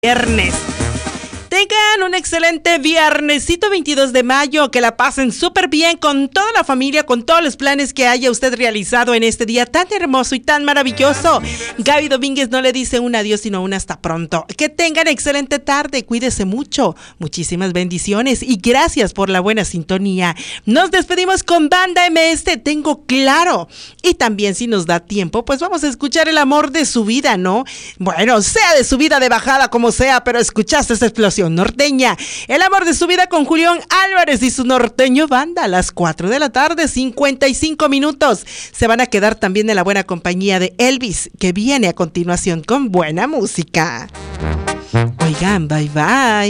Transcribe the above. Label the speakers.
Speaker 1: viernes. Tengan un excelente viernesito 22 de mayo, que la pasen súper bien con toda la familia, con todos los planes que haya usted realizado en este día tan hermoso y tan maravilloso. Gaby Domínguez no le dice un adiós, sino un hasta pronto. Que tengan excelente tarde, cuídese mucho, muchísimas bendiciones y gracias por la buena sintonía. Nos despedimos con Banda MS, Tengo Claro. Y también, si nos da tiempo, pues vamos a escuchar El Amor de Su Vida, ¿no? Bueno, sea de subida, de bajada, como sea, pero escuchaste esa explosión norteña. El Amor de Su Vida con Julián Álvarez y su norteño banda a las 4 de la tarde, 55 minutos. Se van a quedar también en la buena compañía de Elvis, que viene a continuación con buena música. Oigan, bye bye.